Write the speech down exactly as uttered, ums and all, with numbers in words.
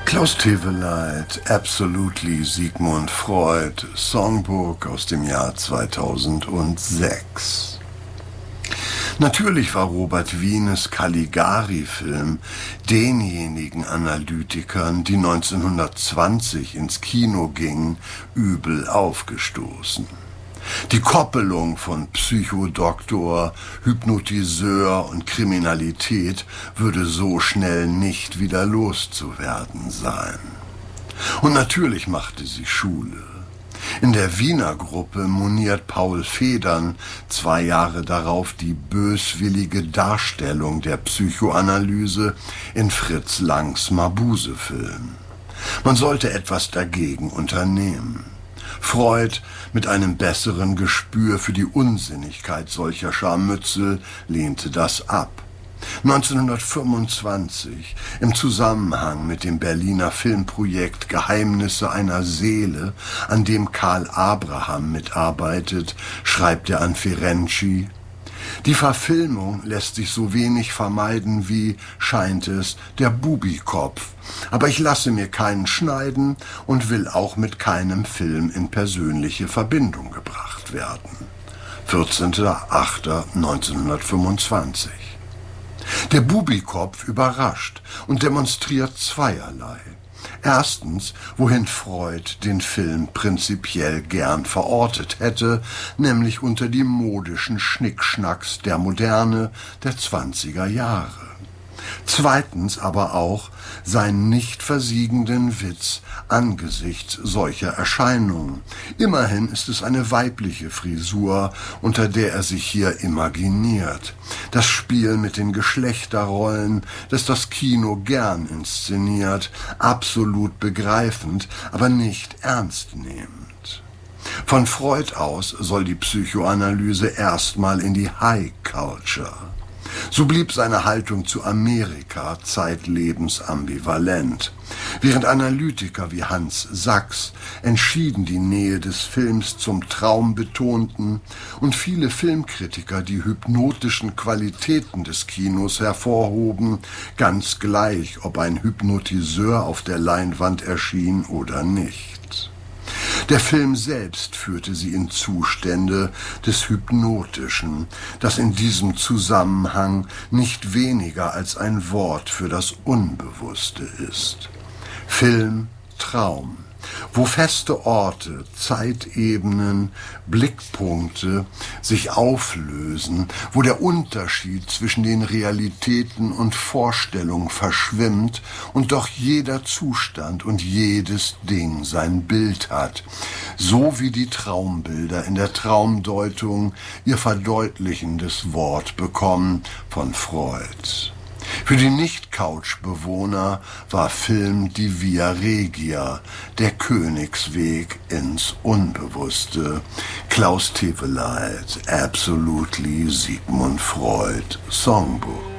Klaus Teweleit, Absolutely Sigmund Freud, Songbook aus dem Jahr zweitausendsechs. Natürlich war Robert Wienes Caligari-Film denjenigen Analytikern, die neunzehnhundertzwanzig ins Kino gingen, übel aufgestoßen. Die Koppelung von Psychodoktor, Hypnotiseur und Kriminalität würde so schnell nicht wieder loszuwerden sein. Und natürlich machte sie Schule. In der Wiener Gruppe moniert Paul Federn zwei Jahre darauf die böswillige Darstellung der Psychoanalyse in Fritz Langs Mabuse-Film. Man sollte etwas dagegen unternehmen. Freud, mit einem besseren Gespür für die Unsinnigkeit solcher Scharmützel, lehnte das ab. neunzehnhundertfünfundzwanzig, im Zusammenhang mit dem Berliner Filmprojekt Geheimnisse einer Seele, an dem Karl Abraham mitarbeitet, schreibt er an Ferenczi: Die Verfilmung lässt sich so wenig vermeiden wie, scheint es, der Bubikopf. Aber ich lasse mir keinen schneiden und will auch mit keinem Film in persönliche Verbindung gebracht werden. vierzehnter achter neunzehnhundertfünfundzwanzig. Der Bubikopf überrascht und demonstriert zweierlei. Erstens, wohin Freud den Film prinzipiell gern verortet hätte, nämlich unter die modischen Schnickschnacks der Moderne der zwanziger Jahre. Zweitens aber auch seinen nicht versiegenden Witz angesichts solcher Erscheinungen. Immerhin ist es eine weibliche Frisur, unter der er sich hier imaginiert. Das Spiel mit den Geschlechterrollen, das das Kino gern inszeniert, absolut begreifend, aber nicht ernstnehmend. Von Freud aus soll die Psychoanalyse erstmal in die High Culture. So blieb seine Haltung zu Amerika zeitlebens ambivalent. Während Analytiker wie Hans Sachs entschieden die Nähe des Films zum Traum betonten und viele Filmkritiker die hypnotischen Qualitäten des Kinos hervorhoben, ganz gleich, ob ein Hypnotiseur auf der Leinwand erschien oder nicht. Der Film selbst führte sie in Zustände des Hypnotischen, das in diesem Zusammenhang nicht weniger als ein Wort für das Unbewusste ist. Film, Traum, wo feste Orte, Zeitebenen, Blickpunkte sich auflösen, wo der Unterschied zwischen den Realitäten und Vorstellungen verschwimmt und doch jeder Zustand und jedes Ding sein Bild hat, so wie die Traumbilder in der Traumdeutung ihr verdeutlichendes Wort bekommen von Freud. Für die Nicht-Couch-Bewohner war Film die Via Regia, der Königsweg ins Unbewusste. Klaus Teweleit, Absolutely Sigmund Freud, Songbook.